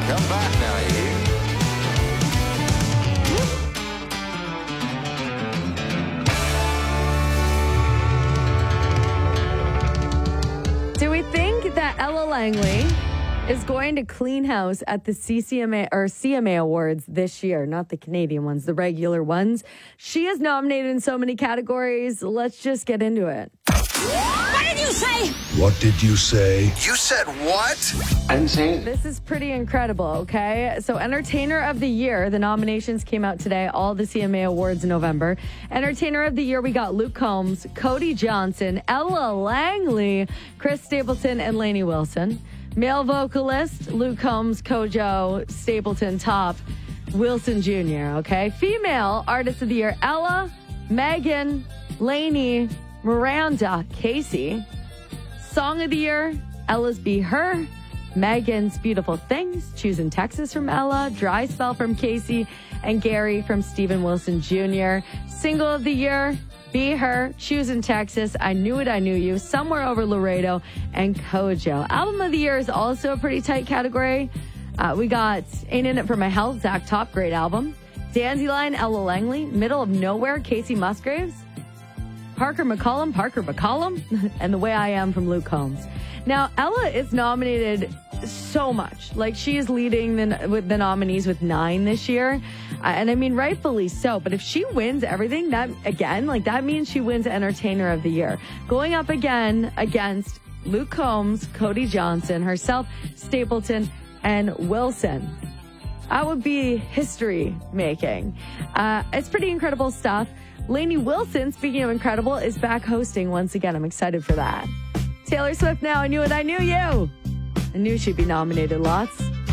Come back now, you hear? Do we think that Ella Langley is going to clean house at the CCMA or CMA Awards this year? Not the Canadian ones, the regular ones. She is nominated in so many categories. Let's just get into it. What did you say? What did you say? You said what? I didn't say anything. This is pretty incredible, okay? So Entertainer of the Year, the nominations came out today, all the CMA Awards in November. Entertainer of the Year, we got Luke Combs, Cody Johnson, Ella Langley, Chris Stapleton, and Lainey Wilson. Male vocalist, Luke Combs, Kojo, Stapleton, Top, Wilson Jr., okay? Female Artist of the Year, Ella, Megan, Lainey, Miranda, Casey. Song of the Year, Ella's Be Her, Megan's Beautiful Things, Choosing Texas from Ella, Dry Spell from Casey, and Gary from Steven Wilson Jr. Single of the Year, Be Her, Choosing Texas, I Knew It, I Knew You, Somewhere Over Laredo, and Kojo. Album of the Year is also a pretty tight category. We got Ain't In It For My Health, Zach Top, great album. Dandelion, Ella Langley, Middle of Nowhere, Casey Musgraves. Parker McCollum, and The Way I Am from Luke Combs. Now, Ella is nominated so much. Like, she is leading with the nominees with 9 this year. And I mean, rightfully so. But if she wins everything, that means she wins Entertainer of the Year. Going up again against Luke Combs, Cody Johnson, herself, Stapleton, and Wilson. That would be history making. It's pretty incredible stuff. Lainey Wilson, speaking of incredible, is back hosting once again. I'm excited for that. Taylor Swift now, I Knew It, I Knew You. I knew she'd be nominated lots.